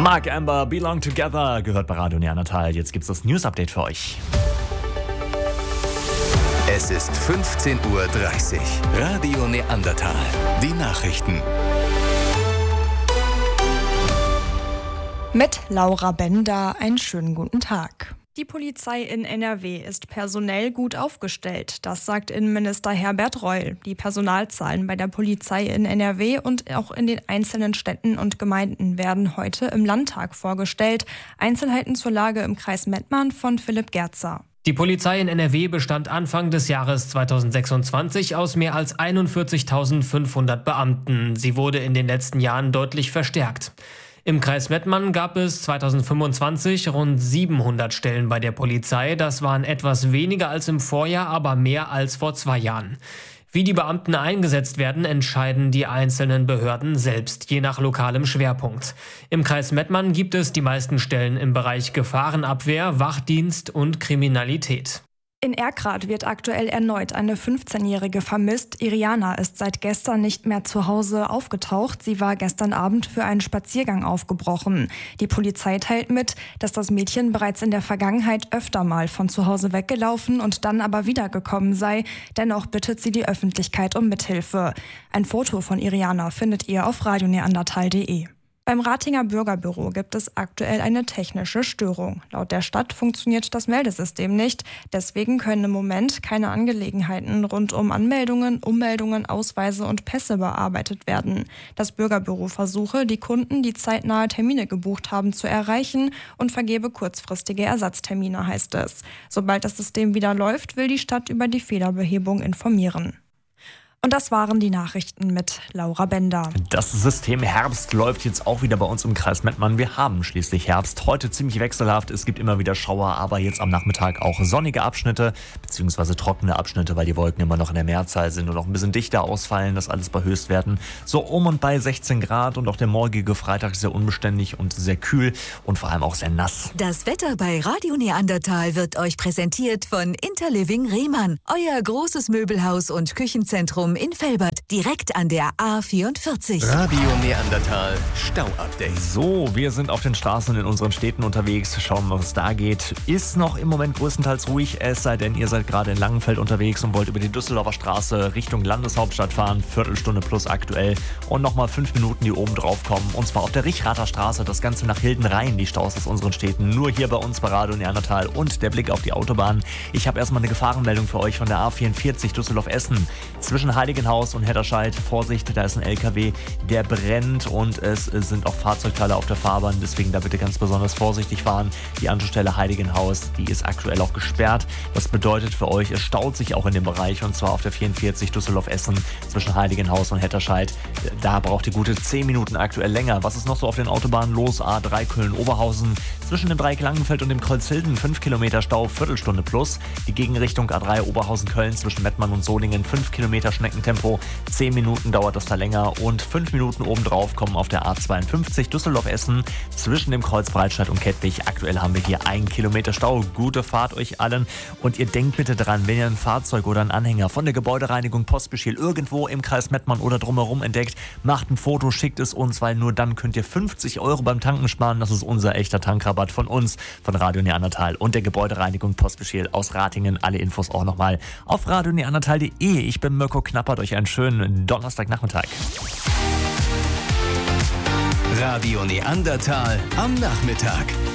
Mark Amber, Belong Together, gehört bei Radio Neandertal. Jetzt gibt's das News-Update für euch. Es ist 15:30 Uhr. Radio Neandertal. Die Nachrichten. Mit Laura Bender einen schönen guten Tag. Die Polizei in NRW ist personell gut aufgestellt. Das sagt Innenminister Herbert Reul. Die Personalzahlen bei der Polizei in NRW und auch in den einzelnen Städten und Gemeinden werden heute im Landtag vorgestellt. Einzelheiten zur Lage im Kreis Mettmann von Philipp Gerzer. Die Polizei in NRW bestand Anfang des Jahres 2026 aus mehr als 41.500 Beamten. Sie wurde in den letzten Jahren deutlich verstärkt. Im Kreis Mettmann gab es 2025 rund 700 Stellen bei der Polizei. Das waren etwas weniger als im Vorjahr, aber mehr als vor 2 Jahren. Wie die Beamten eingesetzt werden, entscheiden die einzelnen Behörden selbst, je nach lokalem Schwerpunkt. Im Kreis Mettmann gibt es die meisten Stellen im Bereich Gefahrenabwehr, Wachdienst und Kriminalität. In Erkrath wird aktuell erneut eine 15-Jährige vermisst. Iriana ist seit gestern nicht mehr zu Hause aufgetaucht. Sie war gestern Abend für einen Spaziergang aufgebrochen. Die Polizei teilt mit, dass das Mädchen bereits in der Vergangenheit öfter mal von zu Hause weggelaufen und dann aber wiedergekommen sei. Dennoch bittet sie die Öffentlichkeit um Mithilfe. Ein Foto von Iriana findet ihr auf radioneandertal.de. Beim Ratinger Bürgerbüro gibt es aktuell eine technische Störung. Laut der Stadt funktioniert das Meldesystem nicht. Deswegen können im Moment keine Angelegenheiten rund um Anmeldungen, Ummeldungen, Ausweise und Pässe bearbeitet werden. Das Bürgerbüro versuche, die Kunden, die zeitnahe Termine gebucht haben, zu erreichen und vergebe kurzfristige Ersatztermine, heißt es. Sobald das System wieder läuft, will die Stadt über die Fehlerbehebung informieren. Und das waren die Nachrichten mit Laura Bender. Das System Herbst läuft jetzt auch wieder bei uns im Kreis Mettmann. Wir haben schließlich Herbst. Heute ziemlich wechselhaft. Es gibt immer wieder Schauer, aber jetzt am Nachmittag auch sonnige Abschnitte bzw. trockene Abschnitte, weil die Wolken immer noch in der Mehrzahl sind und noch ein bisschen dichter ausfallen. Das alles bei Höchstwerten so um und bei 16 Grad. Und auch der morgige Freitag ist sehr unbeständig und sehr kühl und vor allem auch sehr nass. Das Wetter bei Radio Neandertal wird euch präsentiert von Interliving Rehmann. Euer großes Möbelhaus und Küchenzentrum in Velbert, direkt an der A44. Radio Neandertal Stau-Update. So, wir sind auf den Straßen in unseren Städten unterwegs. Schauen wir, was es da geht. Ist noch im Moment größtenteils ruhig, es sei denn, ihr seid gerade in Langenfeld unterwegs und wollt über die Düsseldorfer Straße Richtung Landeshauptstadt fahren. Viertelstunde plus aktuell und nochmal 5 Minuten, die oben drauf kommen. Und zwar auf der Richrather Straße, das Ganze nach Hildenrhein, die Staus aus unseren Städten. Nur hier bei uns bei Radio Neandertal und der Blick auf die Autobahn. Ich habe erstmal eine Gefahrenmeldung für euch von der A44 Düsseldorf-Essen. Zwischen Heiligenhaus und Hedderscheid. Vorsicht, da ist ein LKW, der brennt und es sind auch Fahrzeugteile auf der Fahrbahn. Deswegen da bitte ganz besonders vorsichtig fahren. Die Anschlussstelle Heiligenhaus, die ist aktuell auch gesperrt. Das bedeutet für euch, es staut sich auch in dem Bereich und zwar auf der 44 Düsseldorf-Essen zwischen Heiligenhaus und Hedderscheid. Da braucht ihr gute 10 Minuten aktuell länger. Was ist noch so auf den Autobahnen los? A3 Köln-Oberhausen. Zwischen dem Dreieck Langenfeld und dem Kreuz Hilden 5 Kilometer Stau, Viertelstunde plus. Die Gegenrichtung A3 Oberhausen-Köln zwischen Mettmann und Solingen 5 Kilometer Schneckentempo. 10 Minuten dauert das da länger und 5 Minuten obendrauf kommen auf der A52 Düsseldorf-Essen zwischen dem Kreuz Breitscheid und Kettwig. Aktuell haben wir hier 1 Kilometer Stau. Gute Fahrt euch allen und ihr denkt bitte dran, wenn ihr ein Fahrzeug oder einen Anhänger von der Gebäudereinigung Postbeschiel irgendwo im Kreis Mettmann oder drumherum entdeckt, macht ein Foto, schickt es uns, weil nur dann könnt ihr 50 € beim Tanken sparen. Das ist unser echter Tankrabatt von uns, von Radio Neandertal und der Gebäudereinigung Postbeschiel aus Ratingen. Alle Infos auch nochmal auf radioneandertal.de. Ich bin Mirko Knappert, euch einen schönen Donnerstagnachmittag. Radio Neandertal am Nachmittag.